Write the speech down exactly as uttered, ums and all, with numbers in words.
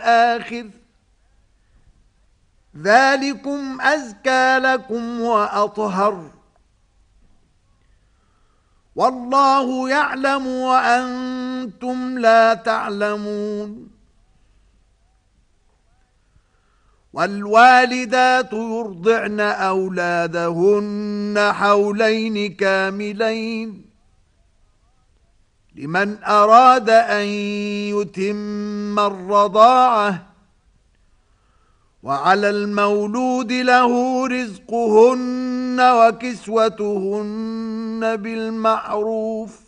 الآخر ذلكم أزكى لكم وأطهر والله يعلم وأنتم لا تعلمون والوالدات يرضعن أولادهن حولين كاملين لمن أراد أن يتم الرضاعة وعلى المولود له رزقهن وكسوتهن بالمعروف